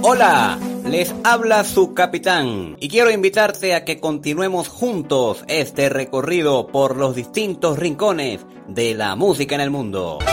Hola, les habla su capitán y quiero invitarte a que continuemos juntos este recorrido por los distintos rincones de la música en el mundo.